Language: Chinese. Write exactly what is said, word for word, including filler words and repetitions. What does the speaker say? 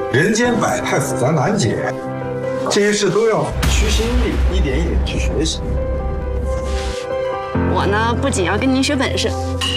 人间百态复杂难解，这些事都要虚心力，一点一点去学习。 我呢，不仅要跟您学本事，